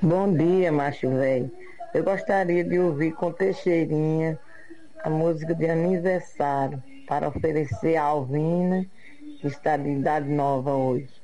Bom dia, macho velho. Eu gostaria de ouvir com Teixeirinha a música de aniversário para oferecer a Alvina, que está de idade nova hoje.